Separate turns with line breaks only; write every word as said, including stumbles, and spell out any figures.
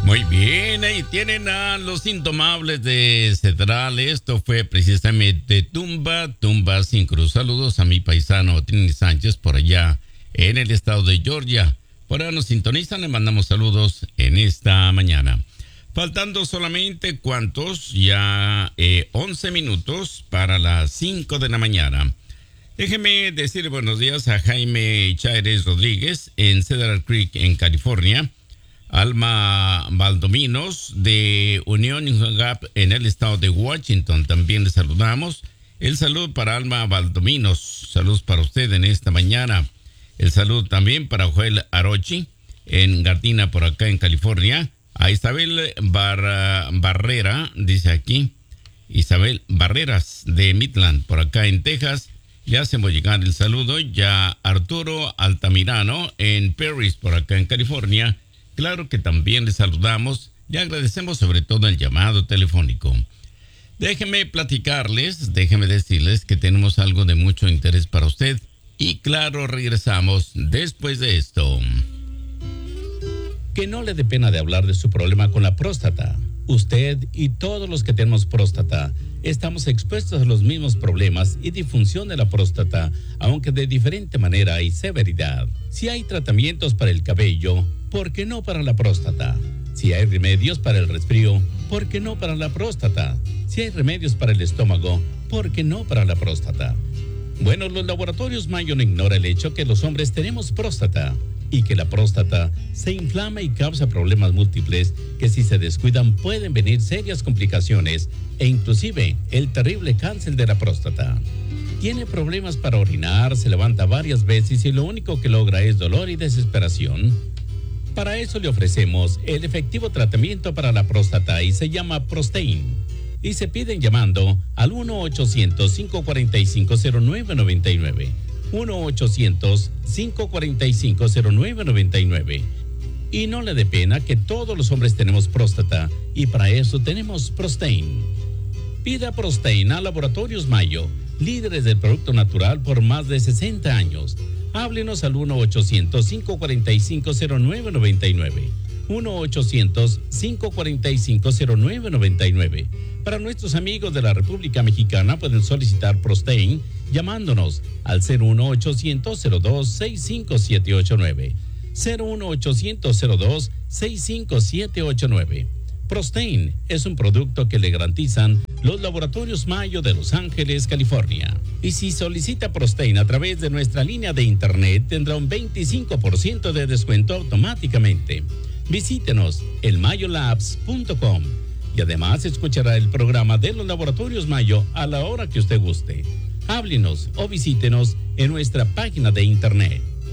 Muy bien, ahí tienen a los indomables de Cedral. Esto fue precisamente Tumba, Tumba sin cruz. Saludos a mi paisano Trini Sánchez por allá en el estado de Georgia. Por ahora nos sintonizan, le mandamos saludos en esta mañana. Faltando solamente, ¿cuántos? Ya eh, once minutos para las cinco de la mañana. Déjeme decir buenos días a Jaime Chaires Rodríguez en Cedar Creek, en California. Alma Valdominos de Union Gap en el estado de Washington, también le saludamos. El saludo para Alma Valdominos, saludos para usted en esta mañana. El saludo también para Joel Arochi en Gardina, por acá en California. A Isabel Bar Barrera, dice aquí, Isabel Barreras de Midland, por acá en Texas. Le hacemos llegar el saludo. Ya Arturo Altamirano en Perris, por acá en California. Claro que también le saludamos y agradecemos sobre todo el llamado telefónico. Déjenme platicarles, déjenme decirles que tenemos algo de mucho interés para usted. Y claro, regresamos después de esto.
Que no le dé pena de hablar de su problema con la próstata. Usted y todos los que tenemos próstata estamos expuestos a los mismos problemas y disfunción de la próstata, aunque de diferente manera y severidad. Si hay tratamientos para el cabello, ¿por qué no para la próstata? Si hay remedios para el resfrío, ¿por qué no para la próstata? Si hay remedios para el estómago, ¿por qué no para la próstata? Bueno, los laboratorios Mayo no ignora el hecho que los hombres tenemos próstata y que la próstata se inflama y causa problemas múltiples que si se descuidan pueden venir serias complicaciones e inclusive el terrible cáncer de la próstata. Tiene problemas para orinar, se levanta varias veces y lo único que logra es dolor y desesperación. Para eso le ofrecemos el efectivo tratamiento para la próstata y se llama Prostain. Y se piden llamando al uno ochocientos, cinco cuatro cinco, cero nueve nueve nueve. uno ochocientos, cinco cuatro cinco, cero nueve nueve nueve. Y no le dé pena que todos los hombres tenemos próstata y para eso tenemos Prostain. Pida Prostain a Laboratorios Mayo, líderes del producto natural por más de sesenta años. Háblenos al uno ochocientos, cinco cuatro cinco, cero nueve nueve nueve. uno ochocientos, cinco cuatro cinco, cero nueve nueve nueve. Para nuestros amigos de la República Mexicana pueden solicitar Prostain llamándonos al cero uno ochocientos, cero dos, seis cinco siete ocho nueve. cero uno ochocientos, cero dos, seis cinco siete ocho nueve. Prostain es un producto que le garantizan los Laboratorios Mayo de Los Ángeles, California. Y si solicita Prostain a través de nuestra línea de internet, tendrá un veinticinco por ciento de descuento automáticamente. Visítenos en mayo labs punto com y además escuchará el programa de los Laboratorios Mayo a la hora que usted guste. Háblenos o visítenos en nuestra página de internet